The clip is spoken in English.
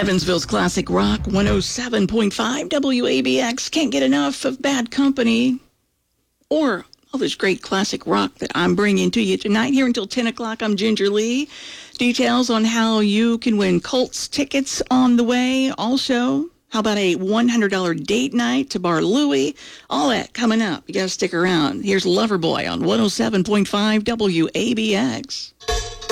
Evansville's Classic Rock 107.5 WABX. Can't get enough of Bad Company or all this great classic rock that I'm bringing to you tonight. Here until 10 o'clock, I'm Ginger Lee. Details on how you can win Colts tickets on the way. Also, how about a $100 date night to Bar Louie? All that coming up. You got to stick around. Here's Loverboy on 107.5 WABX.